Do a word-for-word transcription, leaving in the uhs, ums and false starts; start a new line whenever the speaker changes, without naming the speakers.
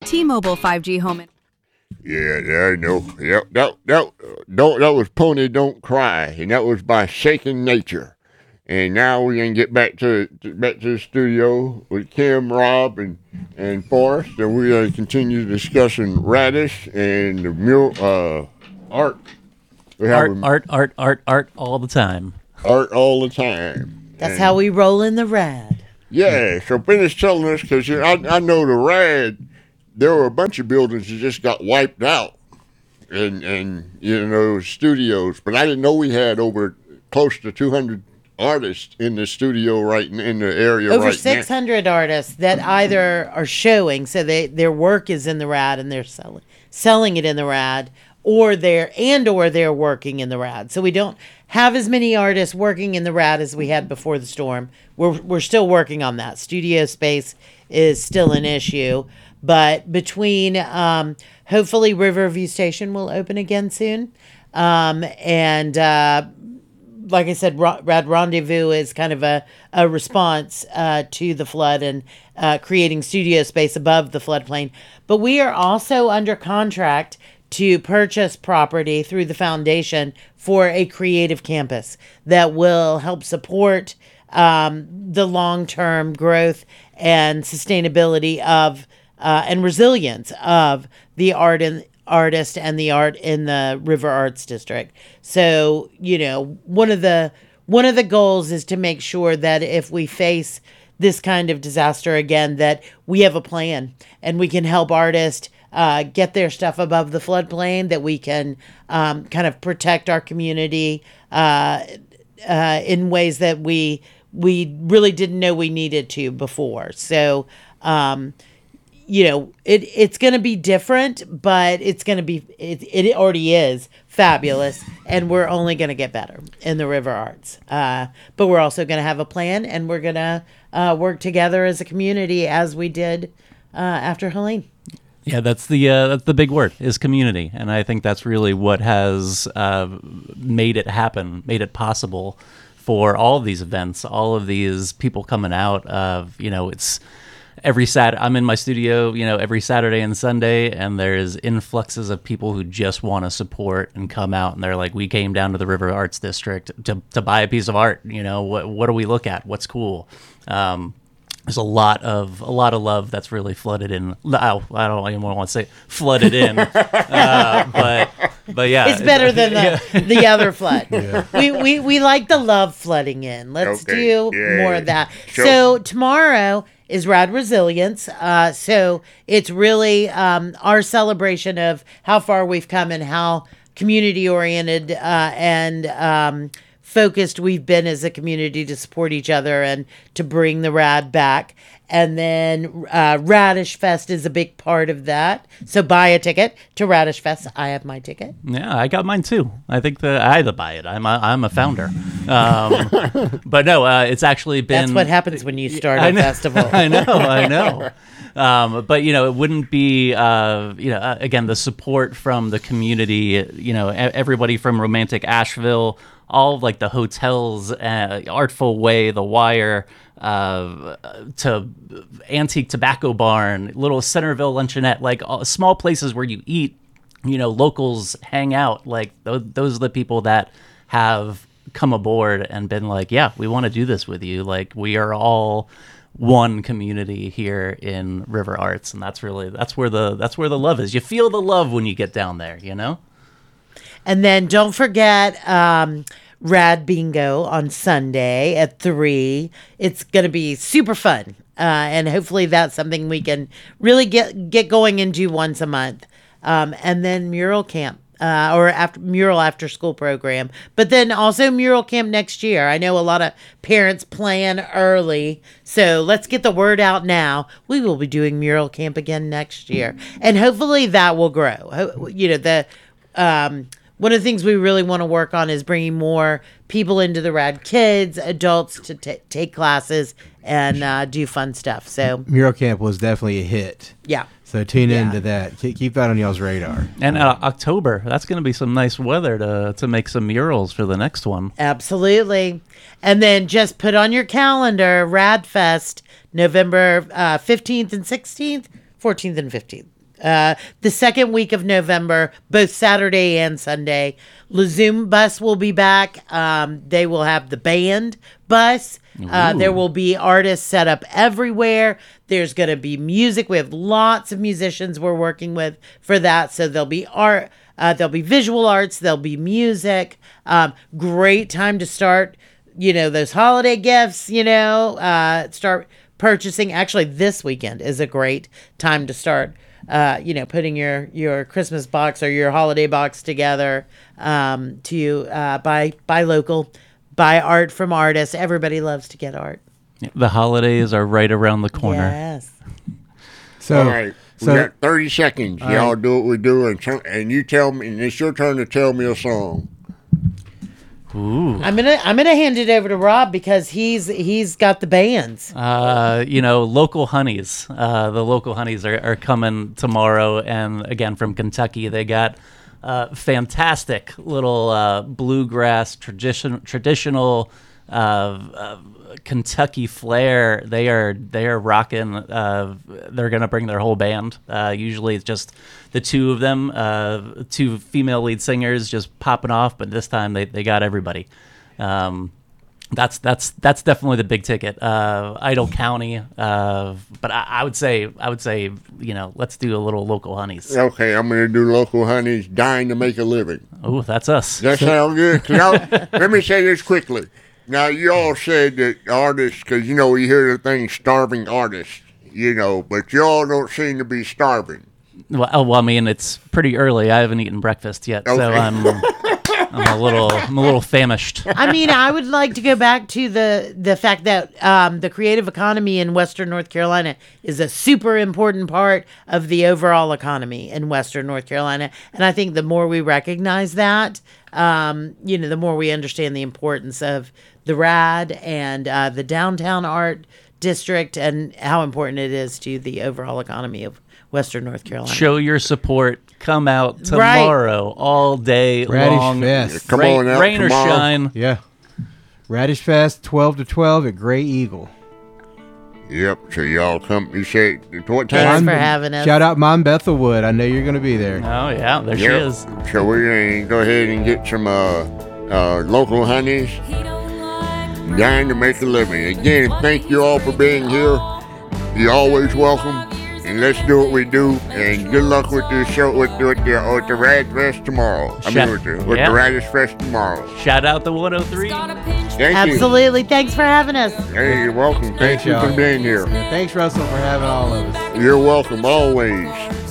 T-Mobile five G home. In-
Yeah, yeah, I know. Yep, that that don't that was Pony Don't Cry, and that was by Shaking Nature. And now we're gonna get back to, to back to the studio with Kim, Rob, and and Forrest, and we're gonna continue discussing Radish and the mural uh, art. We have
Art, art, art, art, art all the time.
art all the time.
That's
And-
how we roll in the rad.
Yeah, so finish telling us, because I, I know the Rad, there were a bunch of buildings that just got wiped out, and, and you know, studios, but I didn't know we had over close to two hundred artists in the studio right in, in the area
Over
right
six hundred artists that either are showing, so they their work is in the rad and they're selling selling it in the rad, or they're and or they're working in the rad. So we don't have as many artists working in the rad as we had before the storm. We're we're still working on that. Studio space is still an issue, but between um, hopefully Riverview Station will open again soon, um, and uh, like I said, Rad Rendezvous is kind of a, a response uh, to the flood and uh, creating studio space above the floodplain. But we are also under contract to purchase property through the foundation for a creative campus that will help support um, the long-term growth and sustainability of uh, and resilience of the art and artist and the art in the River Arts District. So, you know, one of the one of the goals is to make sure that if we face this kind of disaster again, that we have a plan and we can help artists uh, get their stuff above the floodplain, that we can um, kind of protect our community uh, uh, in ways that we we really didn't know we needed to before. So, um, you know, it it's going to be different, but it's going to be, it, it already is fabulous, and we're only going to get better in the River Arts. Uh, but we're also going to have a plan, and we're going to uh, work together as a community as we did uh, after Helene.
Yeah, that's the uh, that's the big word, is community, and I think that's really what has uh, made it happen, made it possible for all of these events, all of these people coming out. Of you know, it's every Sat. I'm in my studio, you know, every Saturday and Sunday, and there's influxes of people who just want to support and come out, and they're like, we came down to the River Arts District to to buy a piece of art. You know, what what do we look at? What's cool? Um, There's a lot of a lot of love that's really flooded in. Oh, I don't even want to say flooded in, uh, but but yeah,
It's better than the,
yeah.
the other flood. Yeah. We, we we like the love flooding in. Let's
Okay.
do
Yeah.
more of that.
Sure.
So tomorrow is Rad Resilience. Uh, so it's really um, our celebration of how far we've come and how community oriented uh, and um, focused we've been as a community to support each other and to bring the rad back. And then uh, Radish Fest is a big part of that. So buy a ticket to Radish Fest. I have my ticket.
Yeah, I got mine too. I think the I had to buy it. I'm a, I'm a founder. Um, but no, uh, it's actually been.
That's what happens when you start
I
a
know,
festival.
I know, I know. Um, but you know, it wouldn't be. Uh, you know, uh, again, the support from the community. You know, e- everybody from Romantic Asheville, all of, like the hotels, uh, Artful Way, The Wire, uh, to Antique Tobacco Barn, Little Centerville Luncheonette, like all, small places where you eat. You know, locals hang out. Like th- those are the people that have come aboard and been like, yeah, we want to do this with you. Like we are all one community here in River Arts, and that's really that's where the that's where the love is. You feel the love when you get down there, you know.
And then don't forget um, Rad Bingo on Sunday at three. It's going to be super fun. Uh, and hopefully that's something we can really get, get going and do once a month. Um, and then Mural Camp. Uh, or after mural after school program, but then also mural camp next year. I know a lot of parents plan early, so let's get the word out now. We will be doing mural camp again next year, and hopefully that will grow. Ho- You know, the um, one of the things we really want to work on is bringing more people into the Rad, kids, adults, to t- take classes and uh, do fun stuff. So
Mural Camp was definitely a hit.
yeah.
So tune
Yeah.
into that. Keep keep that on y'all's radar.
And uh, October, that's going to be some nice weather to to make some murals for the next one.
Absolutely. And then just put on your calendar, Rad Fest, November uh, fifteenth and sixteenth, fourteenth and fifteenth. Uh, the second week of November, both Saturday and Sunday. Lezoom Bus will be back. Um, they will have the band bus. Uh, there will be artists set up everywhere. There's going to be music. We have lots of musicians we're working with for that. So there'll be art. Uh, there'll be visual arts. There'll be music. Um, great time to start, you know, those holiday gifts, you know, uh, start purchasing. Actually, this weekend is a great time to start, uh, you know, putting your, your Christmas box or your holiday box together, um, to, uh, buy, buy local, buy art from artists. Everybody loves to get art.
The holidays are right around the corner.
Yes.
So,
All right. We
so
got thirty seconds.
All
Y'all
right.
do what we do, and, tell- and you tell me, and it's your turn to tell me a song.
Ooh.
I'm gonna I'm gonna hand it over to Rob because he's he's got the bands.
Uh, you know, local honeys. Uh, the local honeys are, are coming tomorrow, and again from Kentucky, they got uh, fantastic little uh, bluegrass tradition traditional uh, uh, Kentucky flair. They are they are rocking. Uh, they're gonna bring their whole band. Uh, usually, it's just the two of them, uh, two female lead singers, just popping off. But this time, they, they got everybody. Um, That's that's that's definitely the big ticket. Uh, Idle County, uh, but I, I would say I would say you know let's do a little local honeys.
Okay, I'm going to do Local Honeys, Dying to Make a Living.
Oh, that's us.
That sound good? 'Cause y'all- let me say this quickly. Now, you all said that artists, because, you know, you hear the thing starving artists, you know, but y'all don't seem to be starving.
Well, oh, well, I mean it's pretty early. I haven't eaten breakfast yet, so
Okay.
I'm I'm a little I'm a little famished.
I mean, I would like to go back to the the fact that um, the creative economy in Western North Carolina is a super important part of the overall economy in Western North Carolina, and I think the more we recognize that, um, you know, the more we understand the importance of the RAD and uh, the downtown art district and how important it is to the overall economy of Western North Carolina.
Show your support. Come out
Right.
tomorrow, all day
Radish
long.
Fest.
Come
rain,
on out
rain or
tomorrow.
shine.
Yeah. Radish Fest, twelve to twelve at Gray Eagle.
Yep, so y'all come, you say, what
Thanks
time?
for having us.
Shout out Mom Bethelwood. I know you're going to be there.
Oh yeah, there she
Yep.
is.
So we're going to go ahead and get some uh, uh, Local Honeys, Dying to Make a Living. Again, thank you all for being here. You're always welcome. And let's do what we do. And good luck with the show, with, with, the, with the Rad Fest tomorrow. I
Shout-
mean, with the, with
yeah.
the Radish Fest tomorrow.
Shout out the one oh three.
Thank
Absolutely. Thanks for having us.
you. Hey, you're welcome. Thank
Thanks,
you
y'all.
for being here.
Yeah, thanks, Russell, for having all of us.
You're welcome always.